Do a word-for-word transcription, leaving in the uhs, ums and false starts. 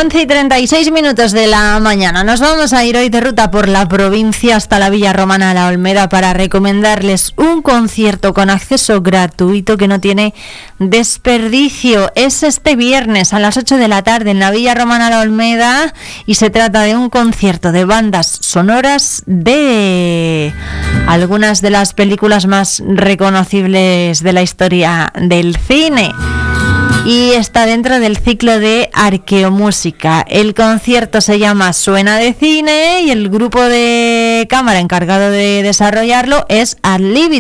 once y treinta y seis minutos de la mañana. Nos vamos a ir hoy de ruta por la provincia hasta la Villa Romana La Olmeda para recomendarles un concierto con acceso gratuito que no tiene desperdicio. Es este viernes a las ocho de la tarde en la Villa Romana La Olmeda y se trata de un concierto de bandas sonoras de algunas de las películas más reconocibles de la historia del cine. Y está dentro del ciclo de arqueomúsica. El concierto se llama Suena de Cine y el grupo de cámara encargado de desarrollarlo es Ad Libitum.